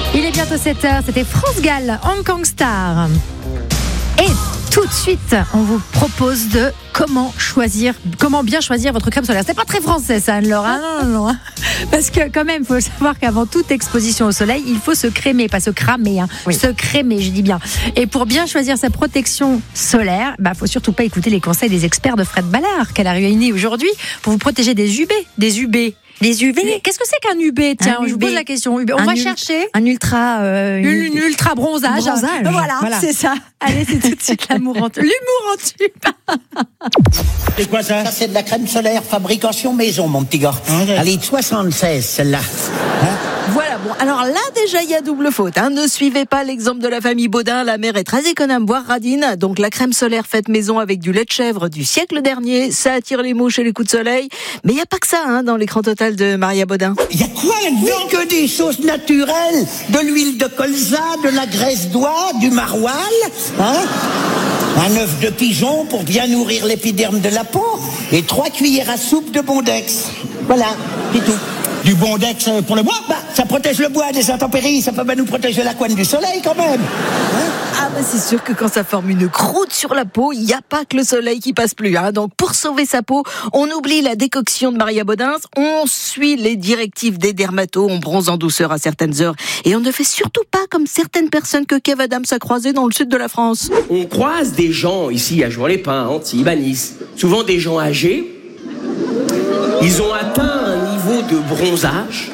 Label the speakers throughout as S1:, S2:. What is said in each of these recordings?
S1: Il est bientôt 7h, c'était France Gall, Hong Kong Star. Et tout de suite, on vous propose de comment bien choisir votre crème solaire. C'est pas très français ça, Anne-Laure. Non. Parce que quand même, il faut savoir qu'avant toute exposition au soleil, il faut se crémer, pas se cramer. Oui. Se crémer, je dis bien. Et pour bien choisir sa protection solaire, faut surtout pas écouter les conseils des experts de Fred Ballard qu'elle a réunis aujourd'hui pour vous protéger des UV. Des UV. Qu'est-ce que c'est qu'un UV? Tiens, je vous pose la question. On va chercher
S2: un ultra
S1: une ultra bronzage. Voilà, c'est ça. Allez, c'est tout de suite l'humour en tube.
S3: C'est quoi ça?
S4: Ça, c'est de la crème solaire fabrication maison, mon petit gars. Okay. Elle est 76, celle-là.
S2: Voilà, bon, alors là, déjà, il y a double faute. Ne suivez pas l'exemple de la famille Baudin. La mère est très économe, voire radine. Donc, la crème solaire faite maison avec du lait de chèvre du siècle dernier, ça attire les mouches et les coups de soleil. Mais il n'y a pas que ça, dans l'écran total de Maria Baudin.
S4: Il y a quoi là-dedans? Que des choses naturelles. De l'huile de colza, de la graisse d'oie, du maroilles, un œuf de pigeon pour bien nourrir l'épiderme de la peau et 3 cuillères à soupe de Bondex. Voilà, c'est tout.
S3: Du Bondex pour le bois?
S4: Ça protège le bois des intempéries, ça peut nous protéger la couenne du soleil quand même.
S2: C'est sûr que quand ça forme une croûte sur la peau, il n'y a pas que le soleil qui passe plus. Donc pour sauver sa peau, on oublie la décoction de Maria Baudin, on suit les directives des dermatos, on bronze en douceur à certaines heures et on ne fait surtout pas comme certaines personnes que Kev Adams a croisées dans le sud de la France.
S5: On croise des gens ici à Jouan-les-Pins, Antibes, à Nice, souvent des gens âgés. Ils ont atteint un niveau de bronzage.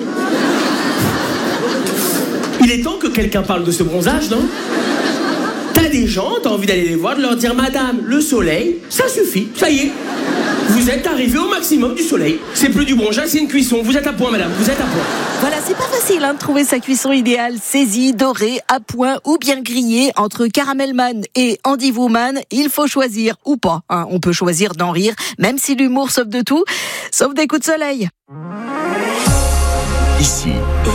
S5: Il est temps que quelqu'un parle de ce bronzage, non? T'as des gens, t'as envie d'aller les voir, de leur dire: Madame, le soleil, ça suffit, ça y est. Vous êtes arrivé au maximum du soleil. C'est plus du bronzage, c'est une cuisson. Vous êtes à point, madame, vous êtes à point.
S2: Voilà, c'est pas facile de trouver sa cuisson idéale. Saisie, dorée, à point ou bien grillée. Entre Caramelman et Andy Woman, il faut choisir ou pas. On peut choisir d'en rire, même si l'humour sauve de tout, sauf des coups de soleil.
S6: Ici,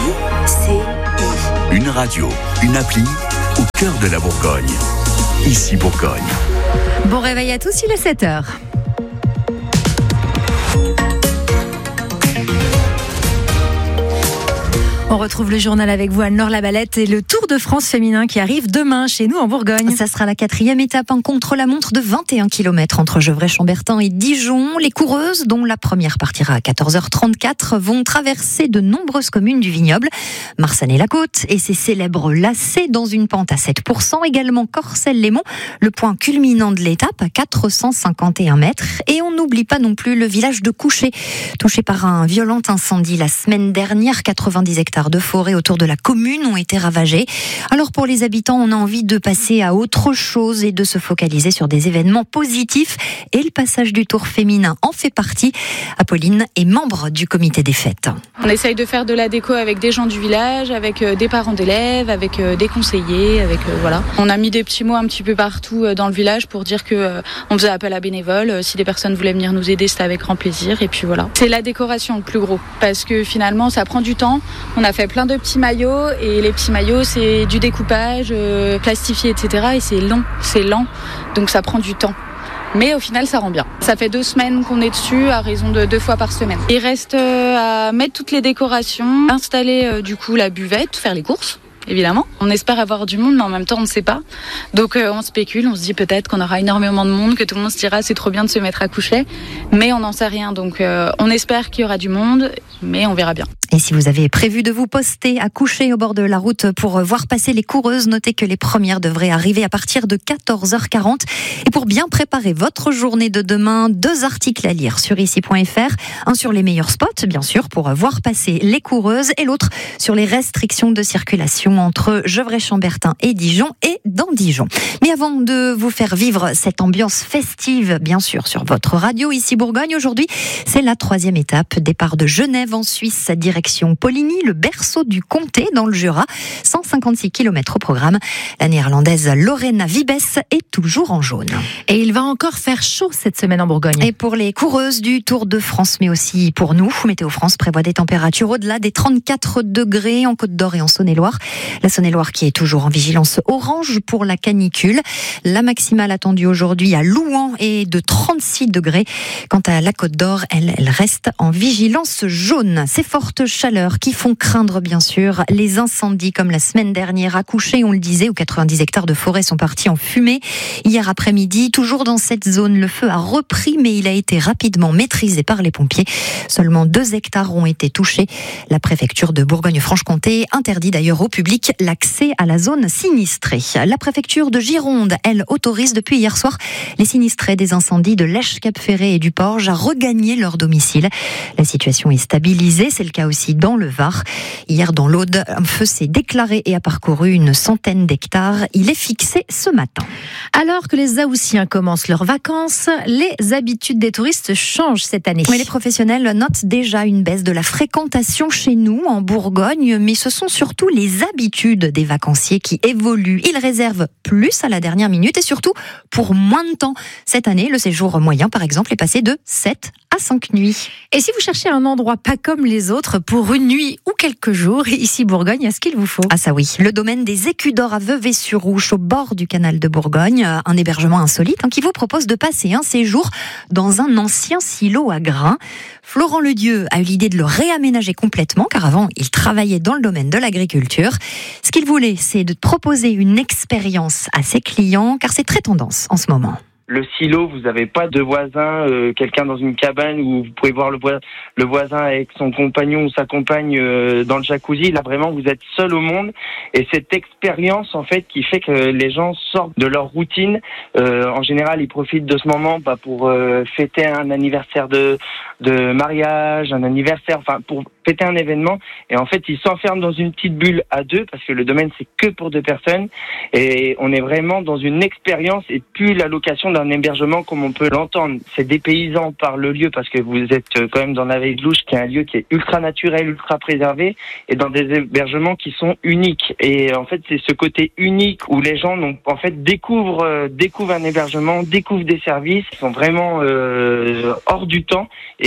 S6: une radio, une appli au cœur de la Bourgogne. Ici Bourgogne.
S1: Bon réveil à tous, il est 7h. On retrouve le journal avec vous, Anne-Laure Labalette, et le Tour de France féminin qui arrive demain chez nous en Bourgogne.
S7: Ça sera la 4e étape, un contre-la-montre de 21 km entre Gevrey-Chambertin et Dijon. Les coureuses, dont la première partira à 14h34, vont traverser de nombreuses communes du vignoble. Marsanne-et-la-Côte et ses célèbres lacets dans une pente à 7%. Également Corcelles-les-Monts, le point culminant de l'étape à 451 mètres. Et on n'oublie pas non plus le village de Couchet, touché par un violent incendie la semaine dernière. 90 hectares de forêt autour de la commune ont été ravagés. Alors pour les habitants, on a envie de passer à autre chose et de se focaliser sur des événements positifs. Et le passage du Tour féminin en fait partie. Apolline est membre du comité des fêtes.
S8: On essaye de faire de la déco avec des gens du village, avec des parents d'élèves, avec des conseillers, voilà. On a mis des petits mots un petit peu partout dans le village pour dire que on faisait appel à bénévoles. Si des personnes voulaient venir nous aider, c'était avec grand plaisir. Et puis voilà. C'est la décoration le plus gros parce que finalement, ça prend du temps. On a fait plein de petits maillots et les petits maillots, c'est du découpage plastifié, etc. Et c'est lent, donc ça prend du temps. Mais au final, ça rend bien. Ça fait 2 semaines qu'on est dessus, à raison de 2 fois par semaine. Il reste à mettre toutes les décorations, installer du coup la buvette, faire les courses. Évidemment. On espère avoir du monde, mais en même temps, on ne sait pas. Donc, on spécule, on se dit peut-être qu'on aura énormément de monde, que tout le monde se dira c'est trop bien de se mettre à coucher. Mais on n'en sait rien. Donc, on espère qu'il y aura du monde, mais on verra bien.
S7: Et si vous avez prévu de vous poster à coucher au bord de la route pour voir passer les coureuses, notez que les premières devraient arriver à partir de 14h40. Et pour bien préparer votre journée de demain, 2 articles à lire sur ici.fr. Un sur les meilleurs spots, bien sûr, pour voir passer les coureuses, et l'autre sur les restrictions de circulation entre Gevrey-Chambertin et Dijon et dans Dijon. Mais avant de vous faire vivre cette ambiance festive, bien sûr, sur votre radio, ici Bourgogne, aujourd'hui, c'est la 3e étape, départ de Genève en Suisse, direction Poligny, le berceau du comté dans le Jura, 156 km au programme. La néerlandaise Lorena Vibes est toujours en jaune.
S1: Et il va encore faire chaud cette semaine en Bourgogne.
S7: Et pour les coureuses du Tour de France, mais aussi pour nous, Météo France prévoit des températures au-delà des 34 degrés en Côte d'Or et en Saône-et-Loire. La Saône-et-Loire qui est toujours en vigilance orange pour la canicule. La maximale attendue aujourd'hui à Louhans est de 36 degrés. Quant à la Côte d'Or, elle reste en vigilance jaune. Ces fortes chaleurs qui font craindre bien sûr les incendies comme la semaine dernière à Couchet, on le disait, où 90 hectares de forêt sont partis en fumée. Hier après-midi, toujours dans cette zone, le feu a repris, mais il a été rapidement maîtrisé par les pompiers. Seulement 2 hectares ont été touchés. La préfecture de Bourgogne-Franche-Comté interdit d'ailleurs au public l'accès à la zone sinistrée. La préfecture de Gironde, elle, autorise depuis hier soir les sinistrés des incendies de Lèche-Cap-Ferré et du Porge à regagner leur domicile. La situation est stabilisée, c'est le cas aussi dans le Var. Hier dans l'Aude, un feu s'est déclaré et a parcouru une centaine d'hectares. Il est fixé ce matin.
S1: Alors que les Haussiens commencent leurs vacances, les habitudes des touristes changent cette année.
S7: Oui, les professionnels notent déjà une baisse de la fréquentation chez nous en Bourgogne, mais ce sont surtout les habitudes des vacanciers qui évoluent. Ils réservent plus à la dernière minute et surtout pour moins de temps. Cette année, le séjour moyen, par exemple, est passé de 7 à 5 nuits.
S1: Et si vous cherchez un endroit pas comme les autres pour une nuit ou quelques jours, ici Bourgogne, est-ce qu'il vous faut ?
S7: Ah ça oui, le domaine des Écus d'Or à Vevey-sur-Ouche, au bord du canal de Bourgogne, un hébergement insolite qui vous propose de passer un séjour dans un ancien silo à grains. Florent Ledieu a eu l'idée de le réaménager complètement, car avant, il travaillait dans le domaine de l'agriculture. Ce qu'il voulait, c'est de proposer une expérience à ses clients, car c'est très tendance en ce moment.
S9: Le silo, vous n'avez pas de voisin, quelqu'un dans une cabane où vous pouvez voir le voisin avec son compagnon ou sa compagne dans le jacuzzi. Là, vraiment, vous êtes seul au monde. Et cette expérience, en fait, qui fait que les gens sortent de leur routine. En général, ils profitent de ce moment pour fêter un anniversaire de mariage, un anniversaire, enfin, pour fêter un événement. Et en fait, ils s'enferment dans une petite bulle à 2, parce que le domaine, c'est que pour 2 personnes. Et on est vraiment dans une expérience et plus la location d'un hébergement comme on peut l'entendre. C'est dépaysant par le lieu, parce que vous êtes quand même dans la Vieille de Louche, qui est un lieu qui est ultra naturel, ultra préservé, et dans des hébergements qui sont uniques. Et en fait, c'est ce côté unique où les gens donc, en fait, découvrent un hébergement, découvrent des services qui sont vraiment hors du temps.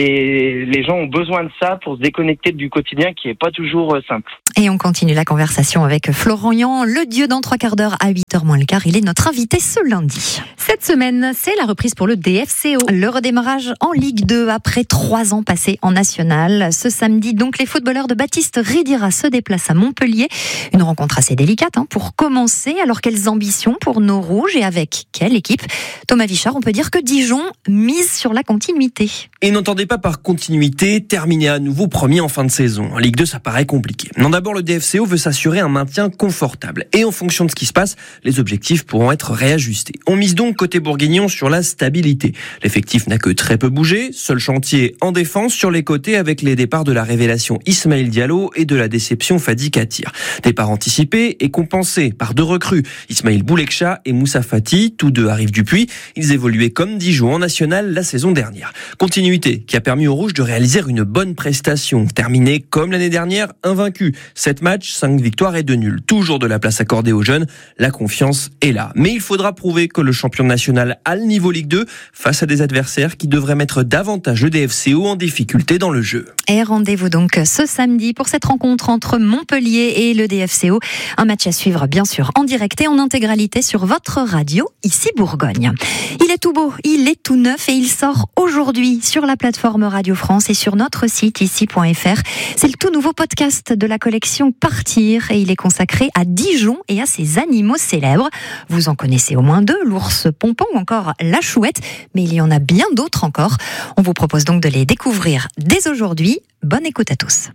S9: Et les gens ont besoin de ça pour se déconnecter du quotidien qui est pas toujours simple.
S7: Et on continue la conversation avec Florent Ledieu dans 3 quarts d'heure à 8h moins le quart. Il est notre invité ce lundi.
S1: Cette semaine, c'est la reprise pour le DFCO.
S7: Le redémarrage en Ligue 2 après 3 ans passés en National. Ce samedi, donc, les footballeurs de Baptiste Ridira se déplacent à Montpellier. Une rencontre assez délicate pour commencer. Alors, quelles ambitions pour nos Rouges et avec quelle équipe ? Thomas Vichard, on peut dire que Dijon mise sur la continuité.
S10: Et n'entendez pas par continuité terminer à nouveau premier en fin de saison. En Ligue 2, ça paraît compliqué. Non, d'abord, le DFCO veut s'assurer un maintien confortable. Et en fonction de ce qui se passe, les objectifs pourront être réajustés. On mise donc côté bourguignon sur la stabilité. L'effectif n'a que très peu bougé. Seul chantier en défense sur les côtés avec les départs de la révélation Ismaël Diallo et de la déception Fadi Katir. Départ anticipé et compensé par 2 recrues. Ismaël Boulekcha et Moussa Fati, tous 2 arrivent du Puy. Ils évoluaient comme Dijon en National la saison dernière. Continuité qui a permis aux Rouges de réaliser une bonne prestation. Terminé comme l'année dernière, invaincu. 7 matchs, 5 victoires et 2 nuls. Toujours de la place accordée aux jeunes. La confiance est là. Mais il faudra prouver que le champion national a le niveau Ligue 2 face à des adversaires qui devraient mettre davantage le DFCO en difficulté dans le jeu.
S7: Et rendez-vous donc ce samedi pour cette rencontre entre Montpellier et le DFCO. Un match à suivre bien sûr en direct et en intégralité sur votre radio, ici Bourgogne. Il est tout beau, il est tout neuf et il sort aujourd'hui sur la plateforme Radio France et sur notre site ici.fr. C'est le tout nouveau podcast de la collection Partir et il est consacré à Dijon et à ses animaux célèbres. Vous en connaissez au moins 2, l'ours Pompon ou encore la chouette, mais il y en a bien d'autres encore. On vous propose donc de les découvrir dès aujourd'hui. Bonne écoute à tous.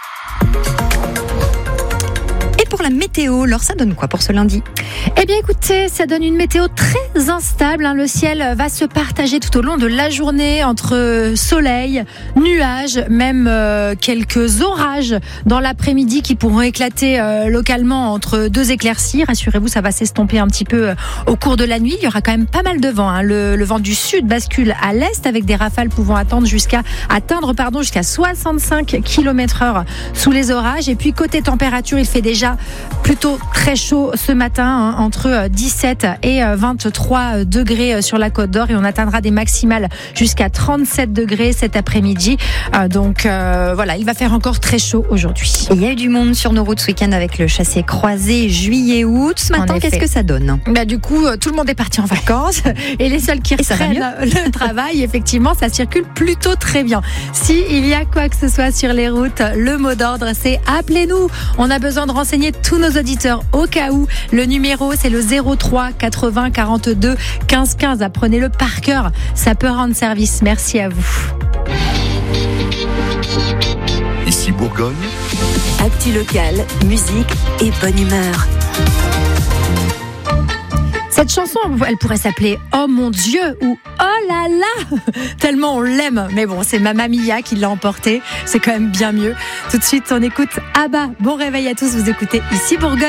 S7: Et pour la météo, alors ça donne quoi pour ce lundi ?
S1: Eh bien écoutez, ça donne une météo très instable. Le ciel va se partager tout au long de la journée entre soleil, nuages, même quelques orages dans l'après-midi qui pourront éclater localement entre 2 éclaircies. Rassurez-vous, ça va s'estomper un petit peu au cours de la nuit. Il y aura quand même pas mal de vent. Le vent du sud bascule à l'est avec des rafales pouvant atteindre jusqu'à 65 km/h sous les orages. Et puis côté température, il fait déjà plutôt très chaud ce matin, entre 17 et 23 degrés sur la Côte d'Or, et on atteindra des maximales jusqu'à 37 degrés cet après-midi. Donc voilà, il va faire encore très chaud aujourd'hui.
S7: Il y a eu du monde sur nos routes ce week-end avec le chassé-croisé juillet-août. Ce matin, qu'est-ce que ça donne ?
S1: Du coup, tout le monde est parti en vacances et les seuls qui reprennent le travail, effectivement, ça circule plutôt très bien. Si il y a quoi que ce soit sur les routes, le mot d'ordre, c'est appelez-nous. On a besoin de renseigner tous nos auditeurs au cas où. Le numéro, c'est le 03 80 42 15 15. Apprenez-le par cœur. Ça peut rendre service. Merci à vous.
S6: Ici Bourgogne.
S11: Actu locale, musique et bonne humeur.
S1: Cette chanson, elle pourrait s'appeler « Oh mon Dieu » ou « Oh là là » tellement on l'aime. Mais bon, c'est Mamma Mia qui l'a emporté. C'est quand même bien mieux. Tout de suite, on écoute ABBA. Bon réveil à tous, vous écoutez Ici Bourgogne.